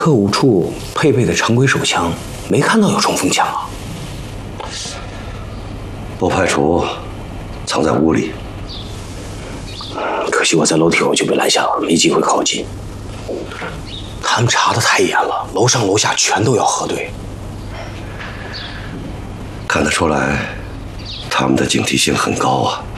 特务处配备的常规手枪，没看到有冲锋枪啊。 不排除藏在屋里。 可惜我在楼梯口就被拦下了，没机会靠近。他们查得太严了，楼上楼下全都要核对。 看得出来，他们的警惕性很高啊。